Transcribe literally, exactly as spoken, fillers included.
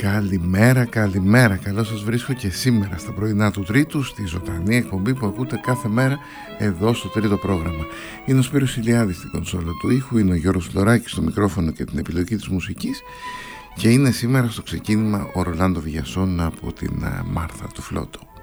Καλημέρα, καλημέρα. Καλώς σας βρίσκω και σήμερα στα πρωινά του Τρίτου, στη ζωντανή εκπομπή που ακούτε κάθε μέρα εδώ στο τρίτο πρόγραμμα. Είναι ο Σπύρος Ηλιάδης στην κονσόλα του ήχου, είναι ο Γιώργος Φλωράκης στο μικρόφωνο και την επιλογή της μουσικής και είναι σήμερα στο ξεκίνημα ο Ρολάντο Βιασόν από την Μάρθα του Φλότο.